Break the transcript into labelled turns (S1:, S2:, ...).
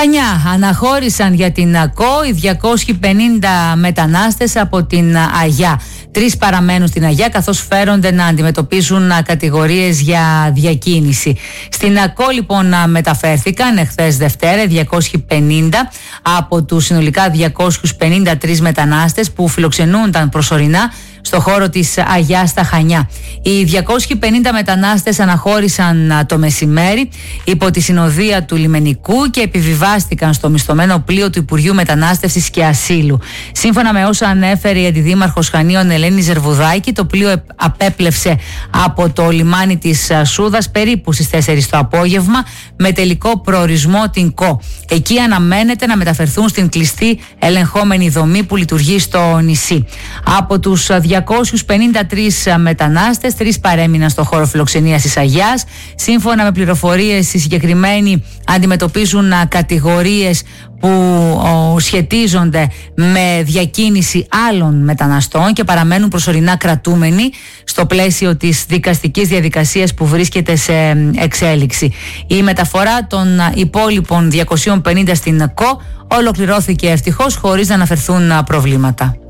S1: Χανιά, αναχώρησαν για την ΑΚΟ οι 250 μετανάστες από την Αγιά. 3 παραμένουν στην Αγιά, καθώς φέρονται να αντιμετωπίσουν κατηγορίες για διακίνηση. Στην ΑΚΟ λοιπόν μεταφέρθηκαν εχθές Δευτέρα 250 από τους συνολικά 253 μετανάστες που φιλοξενούνταν προσωρινά στο χώρο της Αγιάς στα Χανιά. Οι 250 μετανάστες αναχώρησαν το μεσημέρι υπό τη συνοδεία του λιμενικού και επιβιβάστηκαν στο μισθωμένο πλοίο του Υπουργείου Μετανάστευσης και Ασύλου. Σύμφωνα με όσα ανέφερε η Αντιδήμαρχος Χανίων Ελένη Ζερβουδάκη, το πλοίο απέπλευσε από το λιμάνι της Σούδας περίπου στις 4 το απόγευμα με τελικό προορισμό την ΚΟ. Εκεί αναμένεται να μεταφερθούν στην κλειστή ελεγχόμενη δομή που λειτουργεί στο νησί. Από τους 253 μετανάστες, 3 παρέμειναν στο χώρο φιλοξενίας της Αγιάς. Σύμφωνα με πληροφορίες, οι συγκεκριμένοι αντιμετωπίζουν κατηγορίες που σχετίζονται με διακίνηση άλλων μεταναστών και παραμένουν προσωρινά κρατούμενοι στο πλαίσιο της δικαστικής διαδικασίας που βρίσκεται σε εξέλιξη. Η μεταφορά των υπόλοιπων 250 στην ΚΟ ολοκληρώθηκε ευτυχώς χωρίς να αναφερθούν προβλήματα.